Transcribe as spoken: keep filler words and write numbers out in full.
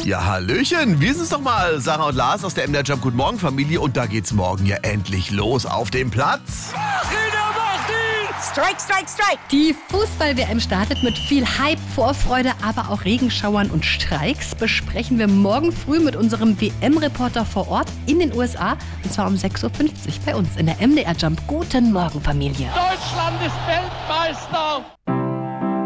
Ja, hallöchen, wir sind's doch mal, Sarah und Lars aus der M D R Jump Guten Morgen Familie, und da geht's morgen ja endlich los auf dem Platz. Strike, strike, strike! Die Fußball-W M startet mit viel Hype, Vorfreude, aber auch Regenschauern und Streiks. Besprechen wir morgen früh mit unserem W M-Reporter vor Ort in den U S A. Und zwar um sechs Uhr fünfzig bei uns in der M D R Jump Guten Morgen Familie. Deutschland ist Weltmeister!